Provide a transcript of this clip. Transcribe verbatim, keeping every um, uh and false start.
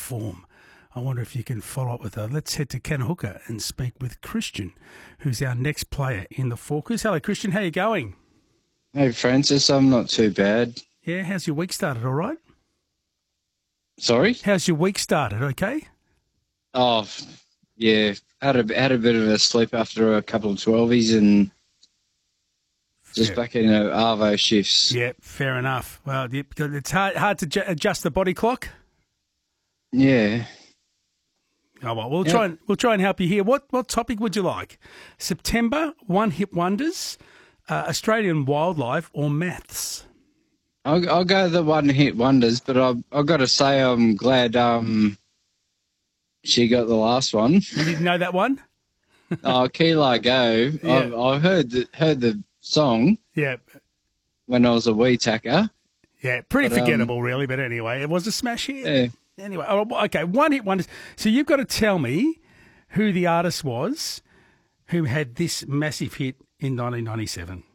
form. I wonder if you can follow up with her. Let's head to Kanahooka and speak with Christian, who's our next player in the Forkers. Hello, Christian. How you going? Hey, Francis. I'm not too bad. Yeah, how's your week started? All right? Sorry? How's your week started? Okay? Oh, yeah. Had a, had a bit of a sleep after a couple of twelvies and just Fair. back in uh, Arvo shifts. Yeah, fair enough. Well, it's hard, hard to ju- adjust the body clock. Yeah. Oh well, we'll Yeah. try and we'll try and help you here. What what topic would you like? September, one hit wonders, uh, Australian wildlife, or maths? I'll, I'll go the one-hit wonders, but I've, I've got to say I'm glad um she got the last one. You didn't know that one? Oh, Key Largo. Yeah. I've, I've heard the, heard the song Yeah, when I was a wee tacker. yeah, pretty But, um, forgettable, really. But anyway, it was a smash hit. Yeah. Anyway, oh, okay, one hit wonders. So you've got to tell me who the artist was who had this massive hit in nineteen ninety-seven.